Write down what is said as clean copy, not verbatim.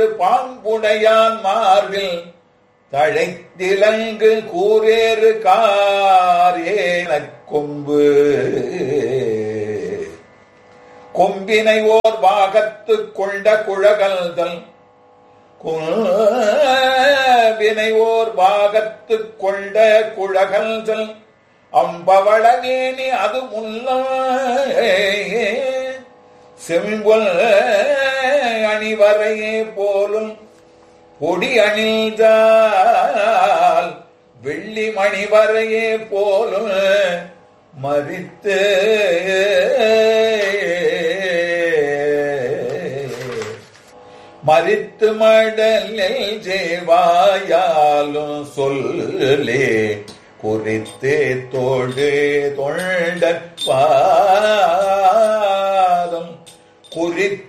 பாம்புடையான் மார்பில் தழைத்திலங்கு கூரேறு காரேனக் கொம்பு கொம்பினை ஓர் பாகத்து கொண்ட குழகல்தல் கொம்பினை ஓர் பாகத்து கொண்ட குழகல்தல் அம்பவளவேணி அது முல்ல செம்பொல் அணிவரையே போலும் பொடி அணிந்தால் வெள்ளி மணிவரையே போலும் மறித்து மறித்து மடலில் ஜேவாயாலும் சொல்லே குறித்தே தோழு தொண்ட பாதம் குறித்து